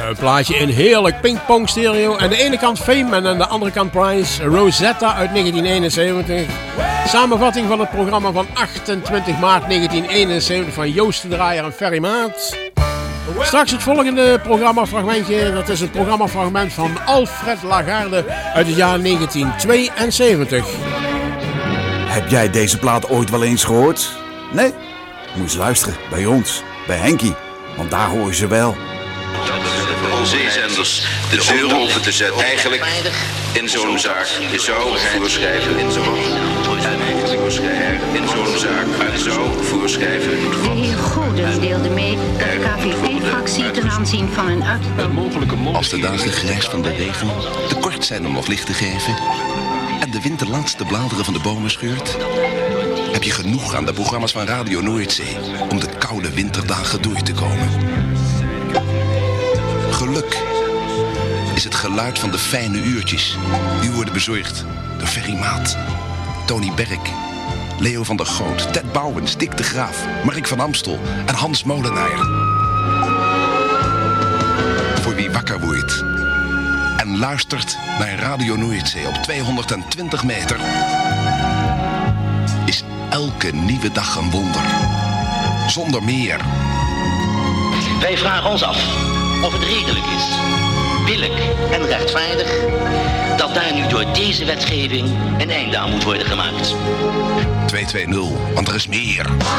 Een plaatje in heerlijk pingpong stereo. Aan de ene kant Fame en aan de andere kant Price. Rosetta uit 1971. Samenvatting van het programma van 28 maart 1971 van Joost de Draaier en Ferry Maat. Straks het volgende programmafragmentje. Dat is het programmafragment van Alfred Lagarde uit het jaar 1972. Heb jij deze plaat ooit wel eens gehoord? Nee? Moet eens luisteren bij ons, bij Henkie. Want daar hoor je ze wel. Zeezenders de deur open te zetten. Eigenlijk in zo'n zaak. Je zou voorschrijven in zo'n zaak. Je zou voorschrijven. De heer Godens deelde mee dat de KVP-fractie ten aanzien van een Als de dagen grijs van de regen te kort zijn om nog licht te geven en de wind de laatste bladeren van de bomen scheurt, heb je genoeg aan de programma's van Radio Noordzee om de koude winterdagen door te komen. Geluk is het geluid van de fijne uurtjes. Die worden bezorgd door Ferry Maat, Tony Berk, Leo van der Goot, Ted Bouwens, Dick de Graaf, Mark van Amstel en Hans Molenaar. Voor wie wakker wordt en luistert naar Radio Noordzee op 220 meter, is elke nieuwe dag een wonder. Zonder meer. Wij vragen ons af of het redelijk is, billijk en rechtvaardig dat daar nu door deze wetgeving een einde aan moet worden gemaakt. 220, want er is meer.